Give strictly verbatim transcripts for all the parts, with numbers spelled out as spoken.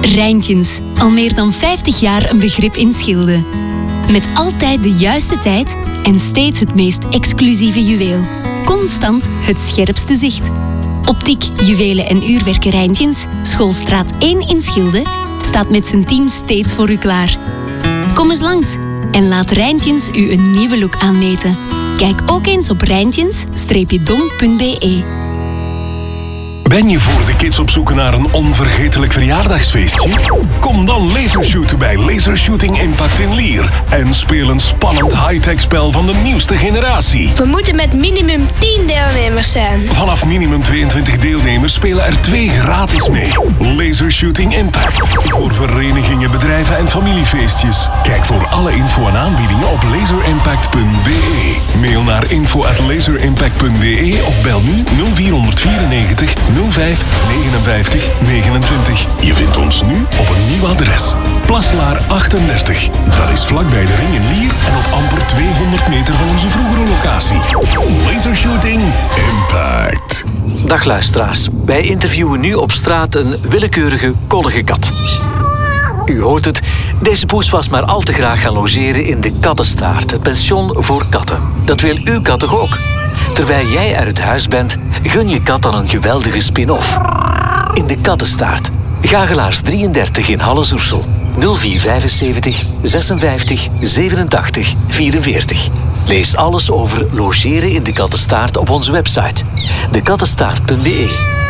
Rijntjens, al meer dan vijftig jaar een begrip in Schilde. Met altijd de juiste tijd en steeds het meest exclusieve juweel. Constant het scherpste zicht. Optiek, juwelen en uurwerken Rijntjens, Schoolstraat één in Schilde, staat met zijn team steeds voor u klaar. Kom eens langs en laat Rijntjens u een nieuwe look aanmeten. Kijk ook eens op rijntjens dom punt b e. Ben je voor de kids op zoek naar een onvergetelijk verjaardagsfeestje? Kom dan lasershooten bij Laser Shooting Impact in Lier en speel een spannend high-tech spel van de nieuwste generatie. We moeten met minimum tien deelnemers zijn. Vanaf minimum tweeëntwintig deelnemers spelen er twee gratis mee. Laser Shooting Impact. Voor verenigingen, bedrijven en familiefeestjes. Kijk voor alle info en aanbiedingen op laserimpact punt b e. Mail naar info at laserimpact punt b e of bel nu nul vier vierennegentig nul vijf negenenvijftig negenentwintig. Je vindt ons nu op een nieuw adres. Plaslaar achtendertig. Dat is vlakbij de Ring in Lier en op amper tweehonderd meter van onze vroegere locatie. Laser Shooting Impact. Dag luisteraars. Wij interviewen nu op straat een willekeurige koddige kat. U hoort het, deze poes was maar al te graag gaan logeren in de Kattenstaart, het pension voor katten. Dat wil uw kat toch ook? Terwijl jij uit huis bent, gun je kat dan een geweldige spin-off. In de Kattenstaart. Gagelaars drieëndertig in Halle-Zoersel. nul vier vijfenzeventig zesenvijftig zevenentachtig vierenveertig. Lees alles over logeren in de Kattenstaart op onze website. de kattenstaart punt b e.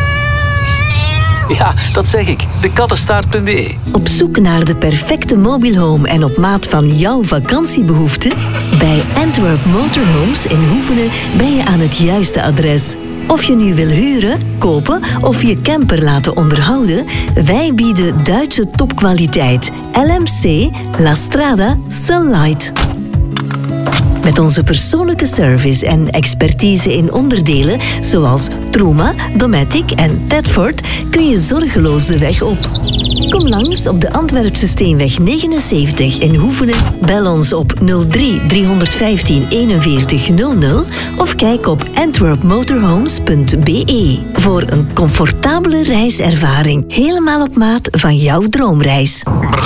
Ja, dat zeg ik. de kattenstaart punt b e. Op zoek naar de perfecte mobile home en op maat van jouw vakantiebehoeften? Bij Antwerp Motorhomes in Hoevenen ben je aan het juiste adres. Of je nu wil huren, kopen of je camper laten onderhouden, wij bieden Duitse topkwaliteit. L M C La Strada Sunlight. Met onze persoonlijke service en expertise in onderdelen zoals Truma, Dometic en Tedford kun je zorgeloos de weg op. Kom langs op de Antwerpse Steenweg negenenzeventig in Hoevenen. Bel ons op nul drie driehonderdvijftien eenenveertig nul nul of kijk op antwerp motorhomes punt b e voor een comfortabele reiservaring helemaal op maat van jouw droomreis.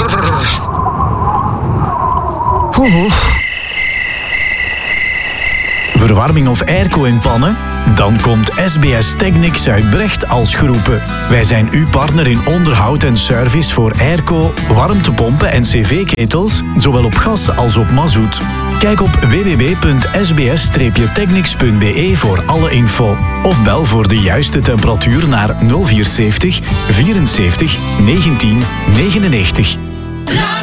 Oeh. Verwarming of airco in pannen? Dan komt S B S Technic Zuidbrecht als geroepen. Wij zijn uw partner in onderhoud en service voor airco, warmtepompen en cv-ketels, zowel op gas als op mazoet. Kijk op w w w punt s b s technics punt b e voor alle info. Of bel voor de juiste temperatuur naar nul vier zeventig vierenzeventig negentien negenennegentig.